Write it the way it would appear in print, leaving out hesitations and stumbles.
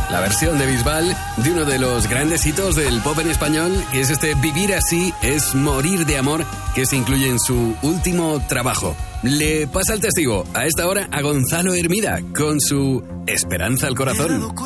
la versión de Bisbal de uno de los grandes hitos del pop en español, que es este Vivir así es morir de amor, que se incluye en su último trabajo. Le pasa el testigo a esta hora a Gonzalo Hermida con su Esperanza al corazón.